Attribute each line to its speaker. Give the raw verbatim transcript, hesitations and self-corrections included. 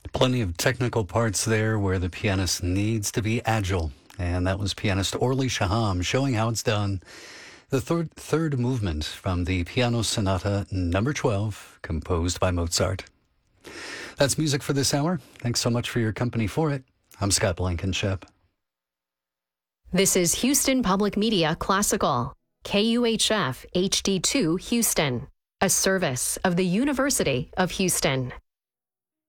Speaker 1: Plenty of technical parts there where the pianist needs to be agile. And that was pianist Orly Shaham showing how it's done. The third, third movement from the Piano Sonata number twelve, composed by Mozart. That's music for this hour. Thanks so much for your company for it. I'm Scott Blankenship.
Speaker 2: This is Houston Public Media Classical, K U H F H D two Houston, a service of the University of Houston.